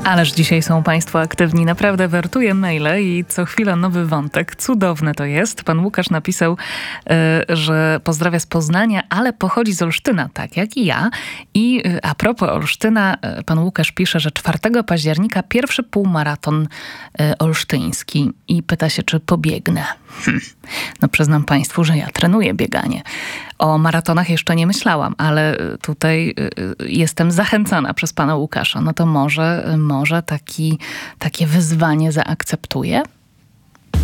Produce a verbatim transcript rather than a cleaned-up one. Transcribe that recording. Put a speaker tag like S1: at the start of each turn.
S1: Ależ dzisiaj są Państwo aktywni. Naprawdę wertuję maile i co chwila nowy wątek. Cudowne to jest. Pan Łukasz napisał, y, że pozdrawia z Poznania, ale pochodzi z Olsztyna, tak jak i ja. I y, a propos Olsztyna, y, pan Łukasz pisze, że czwartego października pierwszy półmaraton y, olsztyński i pyta się, czy pobiegnę. Hm. No przyznam Państwu, że ja trenuję bieganie. O maratonach jeszcze nie myślałam, ale tutaj jestem zachęcana przez pana Łukasza. No to może, może taki, takie wyzwanie zaakceptuję?